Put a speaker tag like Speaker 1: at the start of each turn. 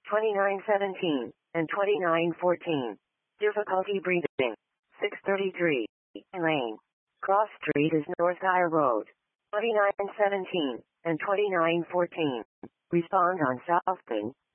Speaker 1: 2917, and 2914. Difficulty breathing. 633. Lane. Cross Street is North Higher Road. 2917, and 2914. Respond on South Main,